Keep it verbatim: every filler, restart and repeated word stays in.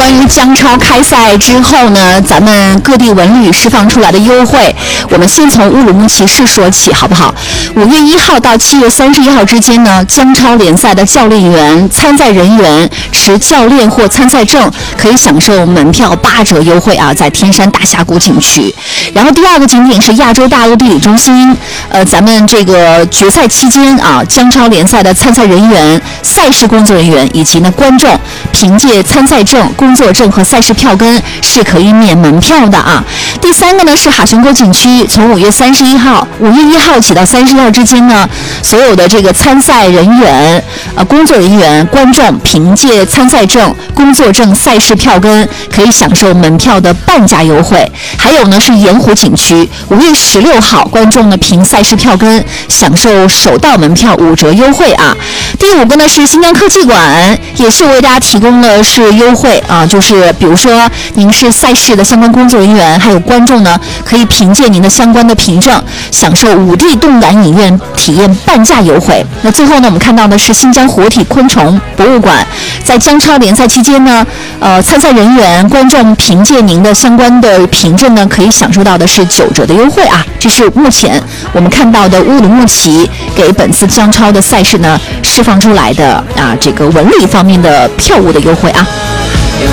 关于江超开赛之后呢，咱们各地文旅释放出来的优惠，我们先从乌鲁木齐市说起，好不好？五月一号到七月三十一号之间呢，江超联赛的教练员、参赛人员持教练或参赛证可以享受门票八折优惠啊，在天山大峡谷景区。然后第二个景点是亚洲大陆地理中心，呃，咱们这个决赛期间啊，江超联赛的参赛人员、赛事工作人员以及呢观众，凭借参赛证、工作证和赛事票根是可以免门票的啊。第三个呢是哈熊沟景区，从五月三十一号、五月一号起到三十一号之间呢，所有的这个参赛人员、呃工作人员、观众凭借参赛证、工作证、赛事票根可以享受门票的半价优惠。还有呢是盐湖景区，五月十六号，观众呢凭赛事票根享受首到门票五折优惠啊。第五个呢是新疆科技馆，也是为大家提供的是优惠啊，就是比如说您是赛事的相关工作人员，还有观众呢，可以凭借您的相关的凭证，享受五 D 动感影院体验半价优惠。那最后呢，我们看到的是新疆活体昆虫博物馆，在江超联赛期间呢，呃，参赛人员、观众凭借您的相关的凭证呢，可以享受到的是九折的优惠啊。这是目前我们看到的乌鲁木齐给本次江超的赛事呢释放出来的啊这个文旅方面的票务的优惠啊。